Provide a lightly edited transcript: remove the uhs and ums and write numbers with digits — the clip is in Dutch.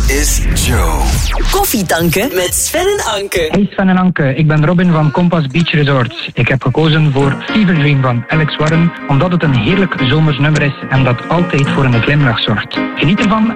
is Joe. Koffietanken met Sven en Anke. Hey Sven en Anke, ik ben Robin van Compass Beach Resorts. Ik heb gekozen voor Fever Dream van Alex Warren, omdat het een heerlijk zomers nummer is en dat altijd voor een glimlach zorgt. Geniet ervan